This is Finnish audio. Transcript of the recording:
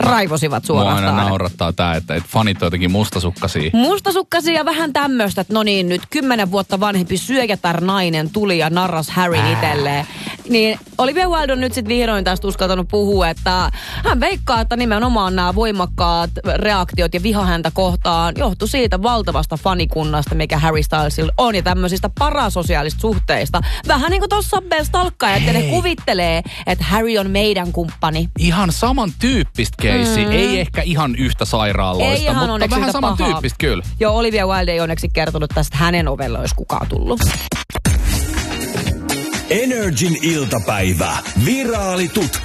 raivosivat suorastaan. Mua aina naurattaa tää, että fanit on jotenkin mustasukkasia. Mustasukkasia ja vähän tämmöistä, että no niin, nyt 10 vuotta vanhempi syöjätär-nainen tuli ja narras Harryn itselleen. Niin Olivia Wilde on nyt sitten vihdoin tästä uskaltanut puhua, että hän veikkaa, että nimenomaan nämä voimakkaat reaktiot ja viha häntä kohtaan johtui siitä valtavasta fanikunnasta, mikä Harry Stylesilla on, ja tämmöisistä parasosiaalista suhteista. Vähän niin kuin tuossa stalkkaajat, että ne kuvittelee, että Harry on meidän kumppani. Ihan samantyyppistä keissi, ei ehkä ihan yhtä sairaaloista, mutta vähän samantyyppistä kyllä. Joo, Olivia Wilde ei onneksi kertonut tästä, hänen ovella olisi kukaan tullut. Energin iltapäivä. Viraalitutka.